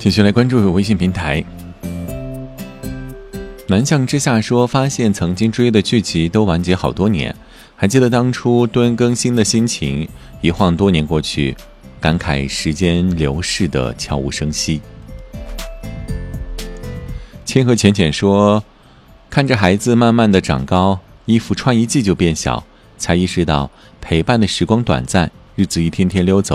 继续来关注微信平台。南向之下说，发现曾经追的剧集都完结好多年，还记得当初蹲更新的心情，一晃多年过去，感慨时间流逝的悄无声息。千和浅浅说，看着孩子慢慢的长高，衣服穿一季就变小，才意识到陪伴的时光短暂，日子一天天溜走，